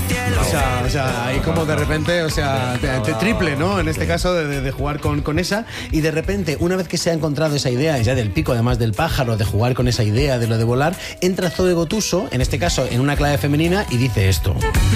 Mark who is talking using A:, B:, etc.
A: O sea, ahí como de repente, o sea, te triple, ¿no? En este caso de jugar con esa, y de repente, una vez que se ha encontrado esa idea, ya del pico, además del pájaro, de jugar con esa idea de lo de volar, entra Zoe Gotuso, en este caso en una clave femenina, y dice esto.